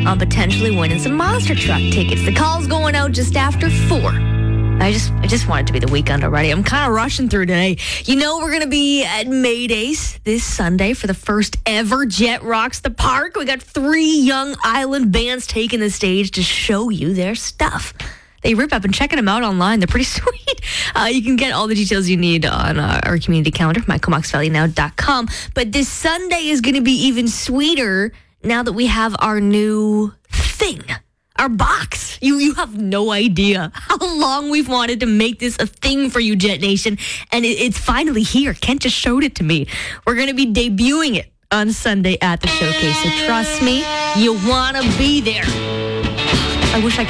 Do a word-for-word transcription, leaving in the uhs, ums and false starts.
on potentially winning some monster truck tickets. The call's going out just after four. I just I just want it to be the weekend already. I'm kind of rushing through today. You know, we're going to be at Maydays this Sunday for the first ever Jet Rocks the Park. We got three young island bands taking the stage to show you their stuff. They rip up and checking them out online. They're pretty sweet. Uh, you can get all the details you need on uh, our community calendar, my comox valley now dot com. But this Sunday is going to be even sweeter now that we have our new thing. Our box. You you have no idea how long we've wanted to make this a thing for you, Jet Nation. And it, it's finally here. Kent just showed it to me. We're going to be debuting it on Sunday at the showcase. So trust me, you want to be there. I wish I could